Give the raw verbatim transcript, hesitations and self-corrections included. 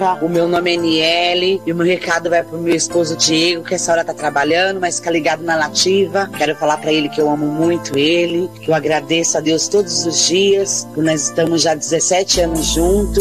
O meu nome é Niele e o meu recado vai pro meu esposo Diego, que essa hora tá trabalhando, mas fica ligado na Nativa. Quero falar pra ele que eu amo muito ele, que eu agradeço a Deus todos os dias, que nós estamos já dezessete anos juntos.